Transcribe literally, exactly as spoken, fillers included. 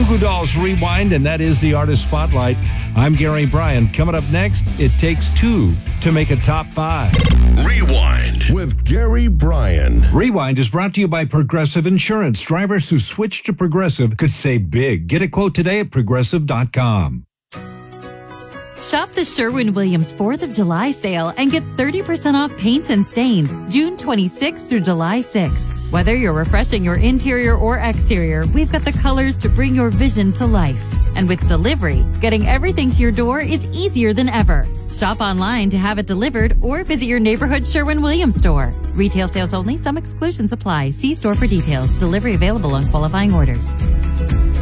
Goo Goo Dolls Rewind, and that is the Artist Spotlight. I'm Gary Bryan. Coming up next, it takes two to make a top five. Rewind with Gary Bryan. Rewind is brought to you by Progressive Insurance. Drivers who switch to Progressive could save big. Get a quote today at progressive dot com. Shop the Sherwin-Williams fourth of July sale and get thirty percent off paints and stains June twenty-sixth through July sixth. Whether you're refreshing your interior or exterior, we've got the colors to bring your vision to life. And with delivery, getting everything to your door is easier than ever. Shop online to have it delivered or visit your neighborhood Sherwin-Williams store. Retail sales only. Some exclusions apply. See store for details. Delivery available on qualifying orders.